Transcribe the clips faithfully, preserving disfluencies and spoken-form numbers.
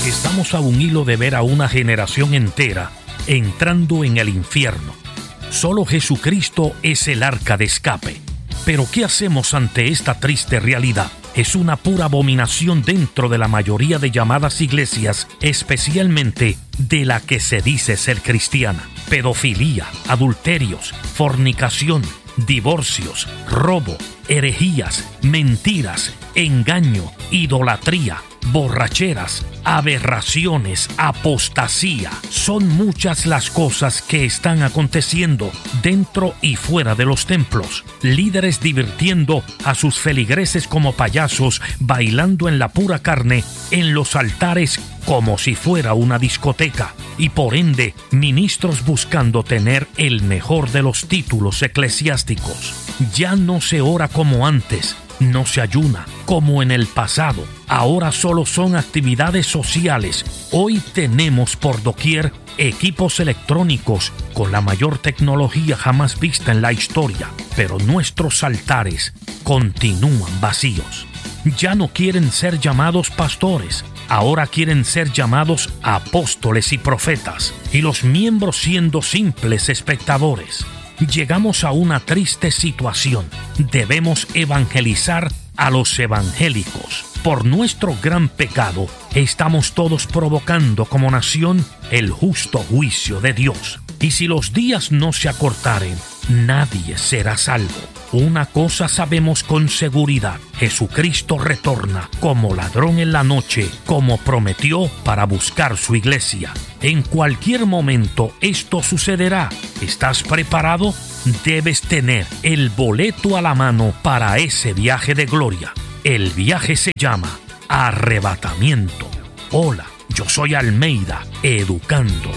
Estamos a un hilo de ver a una generación entera entrando en el infierno. Solo Jesucristo es el arca de escape. Pero ¿qué hacemos ante esta triste realidad? Es una pura abominación dentro de la mayoría de llamadas iglesias, especialmente de la que se dice ser cristiana. Pedofilia, adulterios, fornicación, divorcios, robo, herejías, mentiras, engaño, idolatría, borracheras, aberraciones, apostasía. Son muchas las cosas que están aconteciendo dentro y fuera de los templos. Líderes divirtiendo a sus feligreses como payasos, bailando en la pura carne en los altares como si fuera una discoteca. Y por ende, ministros buscando tener el mejor de los títulos eclesiásticos. Ya no se ora como antes. No se ayuna como en el pasado. Ahora solo son actividades sociales. Hoy tenemos por doquier equipos electrónicos con la mayor tecnología jamás vista en la historia. Pero nuestros altares continúan vacíos. Ya no quieren ser llamados pastores. Ahora quieren ser llamados apóstoles y profetas. Y los miembros siendo simples espectadores. Llegamos a una triste situación. Debemos evangelizar a los evangélicos. Por nuestro gran pecado, estamos todos provocando como nación el justo juicio de Dios. Y si los días no se acortaren, nadie será salvo. Una cosa sabemos con seguridad: Jesucristo retorna como ladrón en la noche, como prometió, para buscar su iglesia. En cualquier momento esto sucederá. ¿Estás preparado? Debes tener el boleto a la mano para ese viaje de gloria. El viaje se llama arrebatamiento. Hola, yo soy Almeida, educando.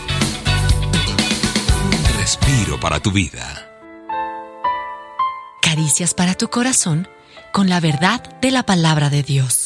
Un respiro para tu vida. Caricias para tu corazón con la verdad de la palabra de Dios.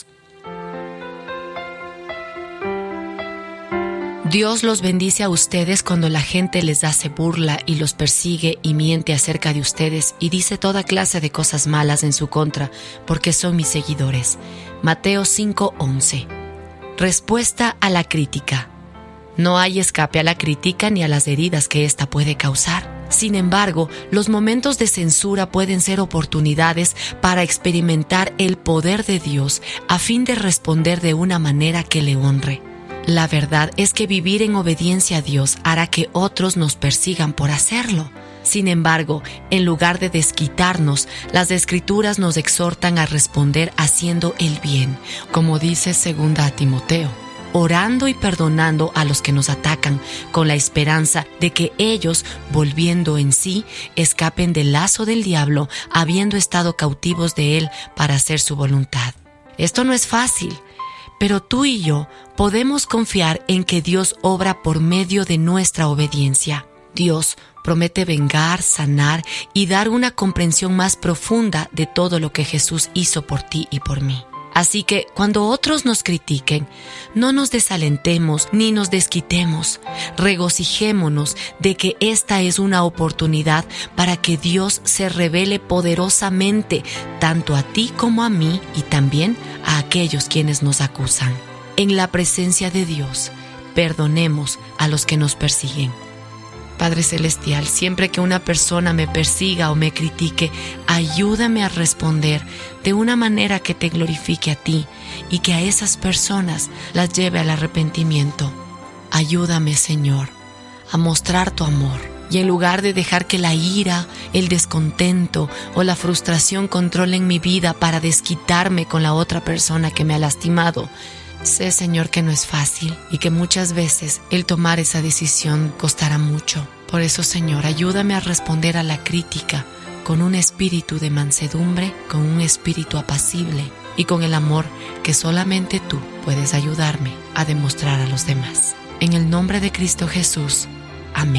Dios los bendice a ustedes cuando la gente les hace burla y los persigue y miente acerca de ustedes y dice toda clase de cosas malas en su contra, porque son mis seguidores. Mateo cinco once. Respuesta a la crítica. No hay escape a la crítica ni a las heridas que ésta puede causar. Sin embargo, los momentos de censura pueden ser oportunidades para experimentar el poder de Dios a fin de responder de una manera que le honre. La verdad es que vivir en obediencia a Dios hará que otros nos persigan por hacerlo. Sin embargo, en lugar de desquitarnos, las Escrituras nos exhortan a responder haciendo el bien, como dice segunda a Timoteo, orando y perdonando a los que nos atacan, con la esperanza de que ellos, volviendo en sí, escapen del lazo del diablo, habiendo estado cautivos de él para hacer su voluntad. Esto no es fácil, pero tú y yo podemos confiar en que Dios obra por medio de nuestra obediencia. Dios promete vengar, sanar y dar una comprensión más profunda de todo lo que Jesús hizo por ti y por mí. Así que cuando otros nos critiquen, no nos desalentemos ni nos desquitemos. Regocijémonos de que esta es una oportunidad para que Dios se revele poderosamente tanto a ti como a mí y también a aquellos quienes nos acusan. En la presencia de Dios, perdonemos a los que nos persiguen. Padre Celestial, siempre que una persona me persiga o me critique, ayúdame a responder de una manera que te glorifique a ti y que a esas personas las lleve al arrepentimiento. Ayúdame, Señor, a mostrar tu amor. Y en lugar de dejar que la ira, el descontento o la frustración controlen mi vida para desquitarme con la otra persona que me ha lastimado, sé, Señor, que no es fácil y que muchas veces el tomar esa decisión costará mucho. Por eso, Señor, ayúdame a responder a la crítica con un espíritu de mansedumbre, con un espíritu apacible y con el amor que solamente tú puedes ayudarme a demostrar a los demás. En el nombre de Cristo Jesús. Amén.